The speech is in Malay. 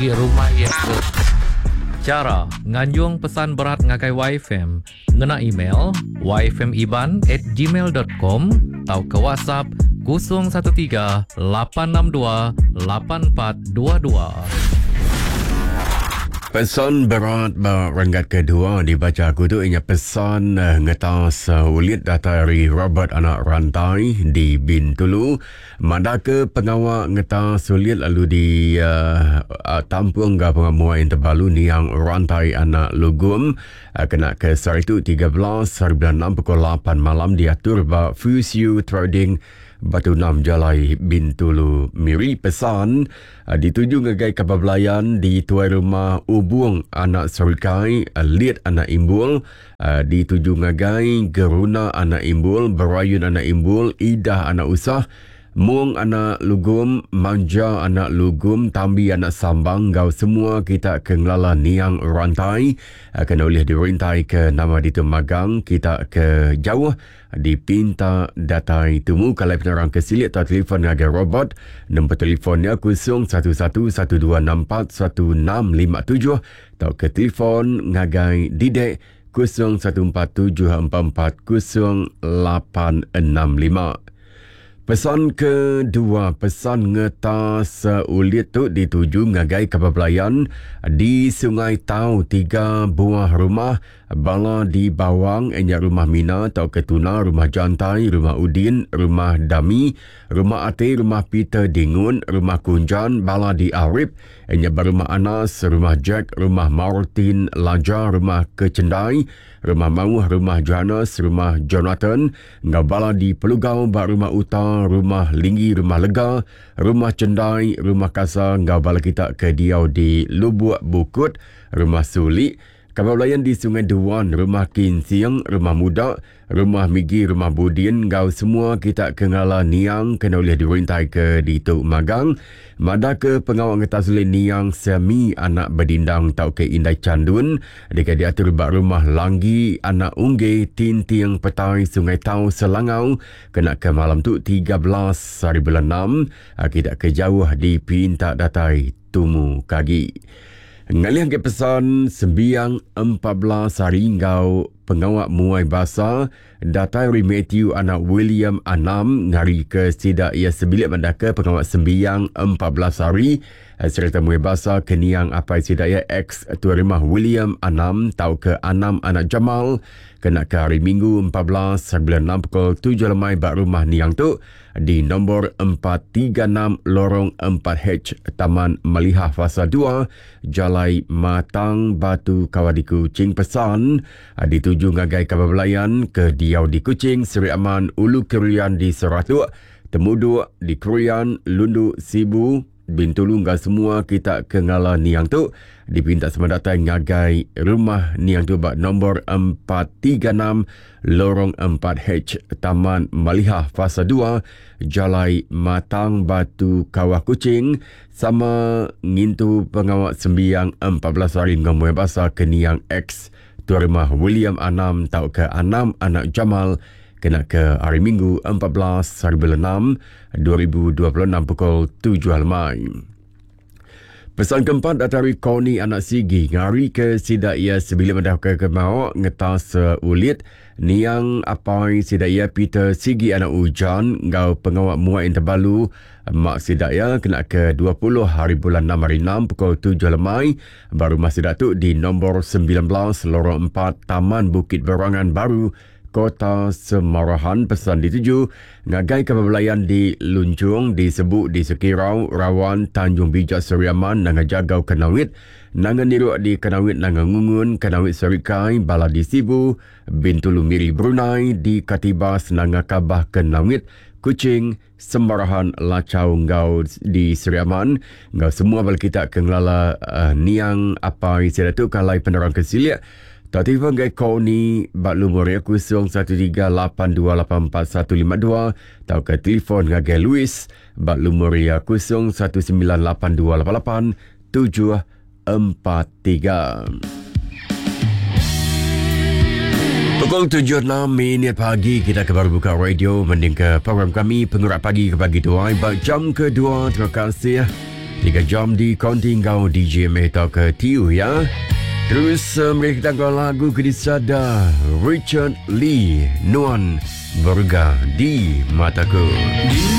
rumah yang cara nganjung pesan berat ngagai YFM ngena email yfmiban@gmail.com atau ke WhatsApp 013 862 8422. Pesan berat ranggat kedua dibaca aku tu ianya pesan ngetas ulit dari Robert anak rantai di Bintulu. Madake pengawak ngetas ulit lalu di tampung ke pengamuan terbalu ni yang rantai anak lugum kena ke hari itu 13 hari bulan 6 pukul 8 malam diatur ba Fusiu Trading Batu Nam Jalai Bintulu. Miri pesan dituju ngagai kabablayan di tuai rumah Ubung anak Serikai, Liat anak Imbul, dituju ngagai Geruna anak Imbul, Berayun anak Imbul, Idah anak Usah, Mung anak Lugum, Manja anak Lugum, Tambi anak Sambang, gau semua kita ke ngelala niang rantai, kena boleh dirintai ke nama ditu magang, kita ke jauh, dipinta datai temu kalau penerang kesilik atau telefon ngagai robot. Nombor telefonnya 0171264167 atau ke telefon ngagai Didek 0114440865. Pesan kedua, pesan ngetas ulit tu dituju ngagai kabablayan di Sungai Tau 3 buah rumah bala di Bawang, enyak rumah Mina atau Ketuna, rumah Jantai, rumah Udin, rumah Dami, rumah Ate, rumah Peter Dingun, rumah Kunjan, bala di Arif, enyak rumah Anas, rumah Jack, rumah Martin Laja, rumah Kecendai, rumah Mauh, rumah Johannes, rumah Jonathan, ngabala di Pelugau, bak rumah Uta, rumah Linggi, rumah Lega, rumah Cendai, rumah Kasa, ngabala kita ke Diau di Lubuk Bukut, rumah Sulik, kabablayan di Sungai Dewan, rumah Kinsiang, rumah Muda, rumah Migi, rumah Budin, gau semua kita kengala niang kena boleh dirintai ke di Tuk Magang. Mada ke pengawal ngetas oleh niang semi anak Bedindang tau ke Indai Candun, dekat diatur bak rumah Langgi, anak Ungge, Tintiang Petai, Sungai Tau, Selangau, kena ke malam tu 13 hari bulan 6, kita ke jauh di Pinta Datai, Tumu Kagi. Ngalihan ke pesan sembiang 14 hari ngau pengawak muai basa datai Matthew anak William Anam ngari ke sidak ia sebilik mandaka pengawak sembiang 14 hari serta muai basa keniang apa sidak ia ex tuan rumah William Anam tau ke Anam anak Jamal kena ke hari Minggu 14 bulan 6 pukul 7 lemai bak rumah niang tu di nombor 436 lorong 4H Taman Malihah Fasa 2 Jalai Matang Batu Kawadiku Kuching. Pesan dituju ngagai kabablayan ke Diau di Kuching, Seri Aman Ulu Kerian di Seratuk, Temuduk di Kurian, Lundu Sibu Bintulu, ngah semua kita ke ngala niang tu dipinta semadatai ngagai rumah niang tu bak nombor 436 lorong 4H Taman Malihah Fasa 2 Jalai Matang Batu Kawah Kuching sama ngintu pengawak sembiang 14 hari ngamuai basa ke niang X tuan rumah William Anam tau ke Anam anak Jamal kena ke hari Minggu 14 hari bulan 6 2026 pukul 7 lemai. Pesan keempat dari Koni anak Sigi ngari ke sidak ia sebila mendah ke mau ngetas ulit niang apai sidak ia Peter Sigi anak Ujan ngau pengawak muat yang terbalu mak sidak ia kena ke 20 hari bulan 6 hari 6 pukul 7 lemai baru masih datuk di nombor 19 lorong 4 Taman Bukit Berangan Baru Kota Semarahan. Pesan dituju ngagai kabablayan di Lunjung, disebut di Sekirau, Rawan, Tanjung Bijak, Seriaman, Nanga Jagau, Kenawit, Nanga Niruk di Kenawit, Nanga Ngungun, Kenawit Serikai, Bala di Sibu, Bintulu Miri Brunei, di Katibas, Nanga Kabah, Kenawit, Kuching, Semarahan, Lacau, Ngau di Seriaman. Ngau semua bala kita kenglala niang apa isi tu kalai penerang kesilik. Telefon gai kau ni bak lumur 0138284152 atau ke telefon gai Louis bak lumur 0198288743. Pukul 7.06 pagi kita ke baru buka radio mending ke program kami Pengurat Pagi ke Pagi Tuai bak jam kedua. Terima kasih 3 jam di kontingau DJ Meta ke Tiu ya. Terus mereka tanggal lagu Kedisada Richard Lee Nuan Berga di Mataku.